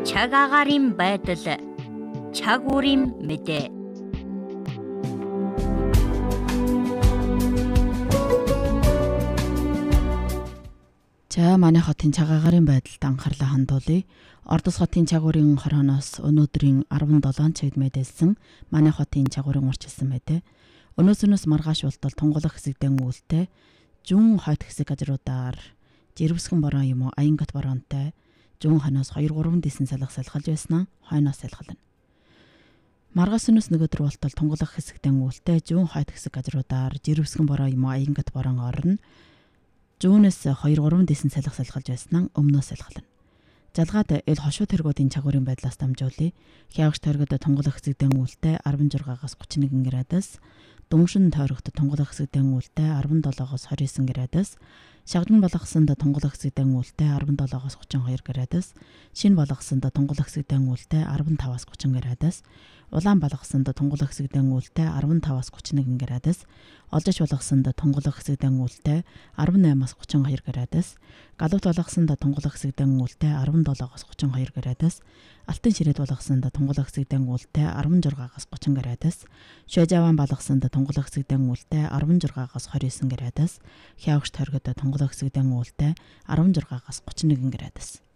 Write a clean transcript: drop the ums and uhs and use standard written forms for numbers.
цаг агаарын байдал, цаг үеийн мэдээ. За манай хотын цаг агаарын байдалд анхаарлаа хандуулъя. Ордос хотын цаг үеийн хорооноос өнөөдрийн 17 цагт мэдээлсэн манай хотын цаг үеийн урчилсан мэдээ. Өнөөсөнөөс маргааш болтол тунгалах хэсэгдэн үүлтэй зүүн хойд хэсэг газруудаар жирвсгэн бороо юм уу аянгат бороонтой зүүн хойноос 2-3 дэсэн салхалж байснаа хойноос салхална. Маргааш өнөөс нөгөөдөр болтол тунгалах хэсэгдэн үүлтэй зүүн хойд хэсэг газруудаар жирвсгэн бороо юм уу аянгат бороон орно. Зүүнээс 2-3 дэсэн салхалж байснаа өмнөөс салхална. Залгаад ил хошуу тэргүүдийн цаг үеийн байдлаас дамжуулъя. Хявагч тойрогт тунгалах хэсэгдэн үүлтэй 16-аас 31 градус, дүншин тойрогт тунгалах хэсэгдэн үүлтэй 17-оос 29 градус, шагдан болгосонд тунгалах хэсэгдэн үүлтэй 17-оос 32 градус, шин болгосонд тунгалах хэсэгдэн үүлтэй 15-аас 30 градус, улаан болгосонд тунгалах хэсэгдэн үүлтэй 15-аас 31 градус, олжич болгосонд тунгалах хэсэгдэн үүлтэй 18-аас 32 градус, галуут болгосонд тунгалах хэсэгдэн үүлтэй 17-оос 32 градус, алтан ширээд болгосонд тунгалах хэсэгдэн үүлтэй 16-аас 30 градус, шуйжаван болгосонд тунгалах хэсэгдэн үүлтэй 16-аас 29 градус, хявагч тойрогт тунгалах хэсэгдэн үүлтэй 16-аас 31 градус.